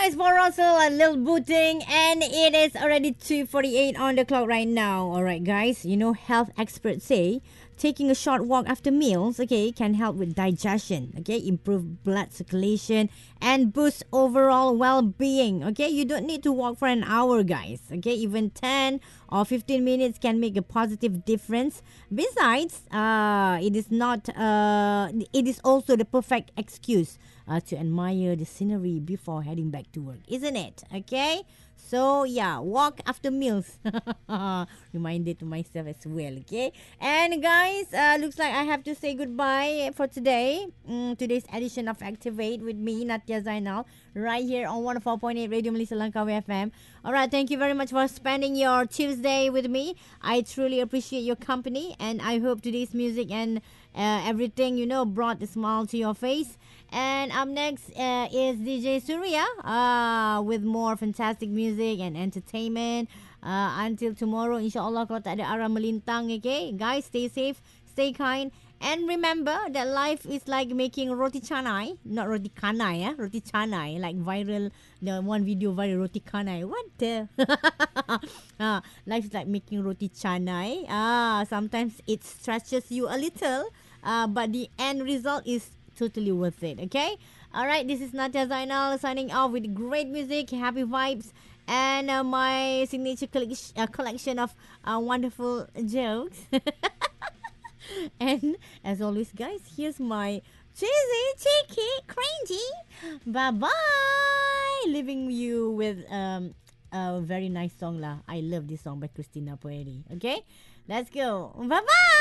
guys, for Russell and Lil Booting, and it is already 2:48 on the clock right now. All right, guys, health experts say taking a short walk after meals, okay, can help with digestion, okay, improve blood circulation, and boost overall well-being. Okay, you don't need to walk for an hour, guys. Okay, even 10 or 15 minutes can make a positive difference. Besides, it is also the perfect excuse to admire the scenery before heading back to work, isn't it? Okay, so yeah, walk after meals. Reminded to myself as well. Okay, and guys, looks like I have to say goodbye for today. Today's edition of Activate with me, Natya Zainal, right here on 104.8 Radio Malaysia Langkawi FM. All right, thank you very much for spending your Tuesday with me. I truly appreciate your company, and I hope today's music and everything brought a smile to your face. And up next is DJ Surya with more fantastic music and entertainment. Until tomorrow, insyaAllah, kalau tak ada arah melintang, okay? Guys, stay safe, stay kind. And remember that life is like making roti canai, not roti canai, roti canai, like viral, the one video viral, roti canai. What the? Life is like making roti canai. Sometimes it stretches you a little, but the end result is totally worth it. Okay, all right, this is Natya Zainal signing off with great music, happy vibes, and my signature collection of wonderful jokes. And as always, guys, here's my cheesy, cheeky, cringy bye bye, leaving you with a very nice song lah. I love this song by Christina Poeri. Okay, let's go, bye bye.